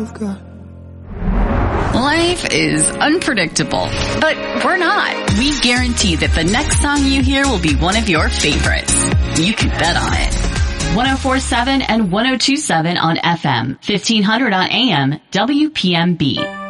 Life is unpredictable, but we're not. We guarantee that the next song you hear will be one of your favorites. You can bet on it. 104.7 and 102.7 on FM, 1500 on AM, WPMB.